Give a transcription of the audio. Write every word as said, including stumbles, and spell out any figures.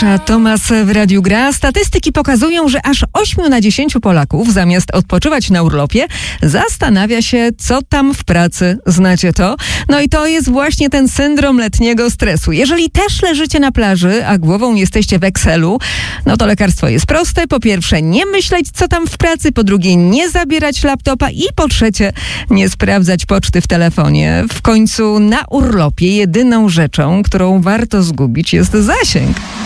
Kasia Tomas w Radiu Gra. Statystyki pokazują, że aż ośmiu na dziesięciu Polaków zamiast odpoczywać na urlopie zastanawia się, co tam w pracy. Znacie to? No i to jest właśnie ten syndrom letniego stresu. Jeżeli też leżycie na plaży, a głową jesteście w Excelu, no to lekarstwo jest proste. Po pierwsze, nie myśleć, co tam w pracy. Po drugie, nie zabierać laptopa. I po trzecie, nie sprawdzać poczty w telefonie. W końcu na urlopie jedyną rzeczą, którą warto zgubić, jest zasięg.